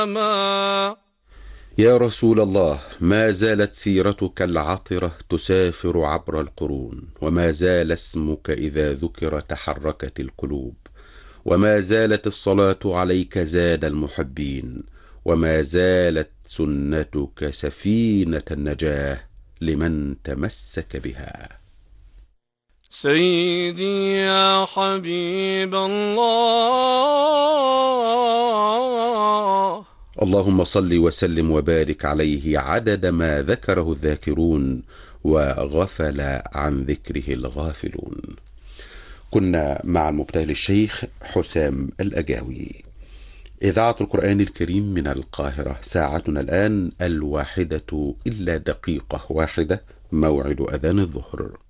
يا رسول الله، ما زالت سيرتك العطرة تسافر عبر القرون، وما زال اسمك إذا ذكر تحركت القلوب، وما زالت الصلاة عليك زاد المحبين، وما زالت سنتك سفينة النجاة لمن تمسك بها. سيدي يا حبيب الله، اللهم صل وسلم وبارك عليه عدد ما ذكره الذاكرون وغفل عن ذكره الغافلون. كنا مع المبتهل الشيخ حسام الأجاوي. إذاعة القرآن الكريم من القاهرة، ساعتنا الآن 1:01 موعد أذان الظهر.